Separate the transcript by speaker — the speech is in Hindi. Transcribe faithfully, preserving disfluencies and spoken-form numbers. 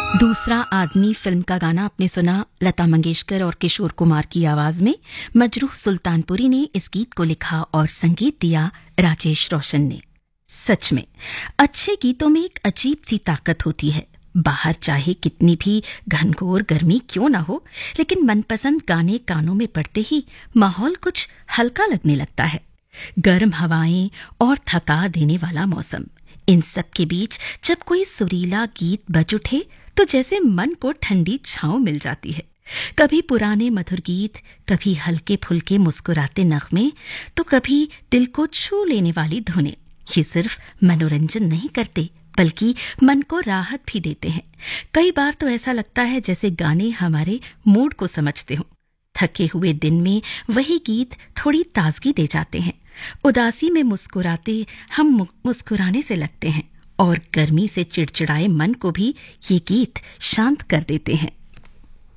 Speaker 1: दूसरा आदमी फिल्म का गाना आपने सुना लता मंगेशकर और किशोर कुमार की आवाज में। मजरूह सुल्तानपुरी ने इस गीत को लिखा और संगीत दिया राजेश रोशन ने। सच में अच्छे गीतों में एक अजीब सी ताकत होती है। बाहर चाहे कितनी भी घनघोर गर्मी क्यों ना हो, लेकिन मनपसंद गाने कानों में पड़ते ही माहौल कुछ हल्का लगने लगता है। गर्म हवाएं और थका देने वाला मौसम, इन सब के बीच जब कोई सुरीला गीत बज उठे तो जैसे मन को ठंडी छांव मिल जाती है। कभी पुराने मधुर गीत, कभी हल्के फुल्के मुस्कुराते नगमे, तो कभी दिल को छू लेने वाली धुनें। ये सिर्फ मनोरंजन नहीं करते बल्कि मन को राहत भी देते हैं। कई बार तो ऐसा लगता है जैसे गाने हमारे मूड को समझते हों। थके हुए दिन में वही गीत थोड़ी ताजगी दे जाते हैं। उदासी में मुस्कुराते हम मुस्कुराने से लगते हैं और गर्मी से चिड़चिड़ाए मन को भी ये गीत शांत कर देते हैं।